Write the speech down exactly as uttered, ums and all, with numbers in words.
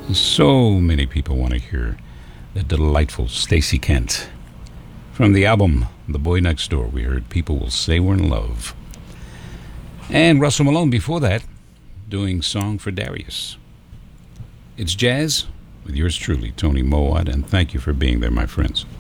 So many people want to hear the delightful Stacey Kent. From the album The Boy Next Door, we heard People Will Say We're in Love. And Russell Malone before that, doing Song for Darius. It's jazz with yours truly, Tony Mowat, and thank you for being there, my friends.